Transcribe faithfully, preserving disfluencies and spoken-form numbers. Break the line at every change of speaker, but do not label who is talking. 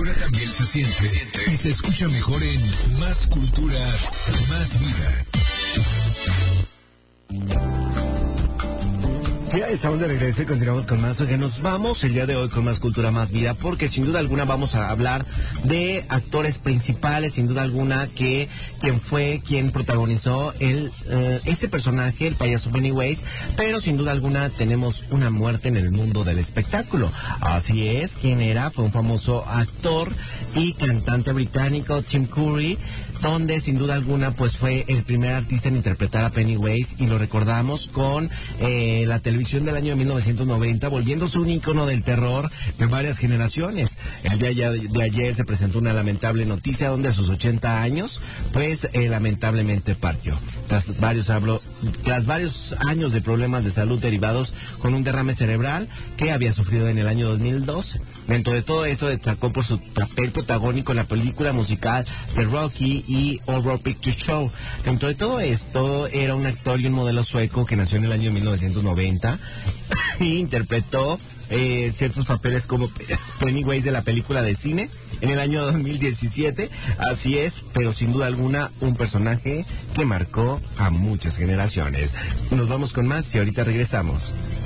cultura también se siente y se escucha mejor en Más Cultura, Más Vida.
Ya estamos de regreso y continuamos con más. Oye, nos vamos el día de hoy con Más Cultura, Más Vida, porque sin duda alguna vamos a hablar de actores principales, sin duda alguna, que quien fue quien protagonizó el eh, ese personaje, el payaso Pennywise, pero sin duda alguna tenemos una muerte en el mundo del espectáculo. Así es, ¿quién era? Fue un famoso actor y cantante británico, Tim Curry, donde sin duda alguna pues fue el primer artista en interpretar a Pennywise, y lo recordamos con eh, la televisión del año mil novecientos noventa, volviéndose un ícono del terror de varias generaciones. El día de ayer se presentó una lamentable noticia donde a sus ochenta años pues eh, lamentablemente partió. Tras varios, hablo, tras varios años de problemas de salud derivados con un derrame cerebral que había sufrido en el año dos mil doce. Dentro de todo eso destacó por su papel protagónico en la película musical de Rocky y Horror Picture Show. Dentro de todo esto, era un actor y un modelo sueco que nació en el año mil novecientos noventa y interpretó eh, ciertos papeles como Pennywise de la película de cine en el año dos mil diecisiete. Así es, pero sin duda alguna un personaje que marcó a muchas generaciones. Nos vamos con más y ahorita regresamos.